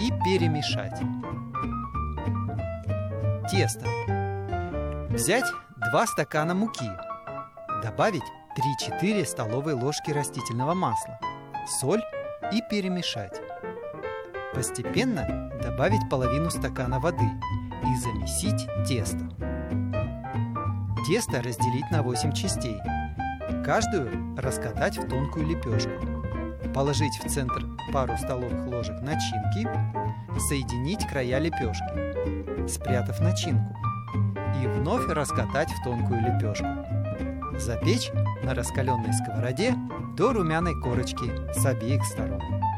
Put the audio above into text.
и перемешать. Тесто. Взять 2 стакана муки, добавить 3-4 столовые ложки растительного масла, соль и перемешать. Постепенно добавить половину стакана воды и замесить тесто. Тесто разделить на 8 частей. Каждую раскатать в тонкую лепешку. Положить в центр пару столовых ложек начинки. Соединить края лепешки, спрятав начинку. И вновь раскатать в тонкую лепешку. Запечь на раскаленной сковороде до румяной корочки с обеих сторон.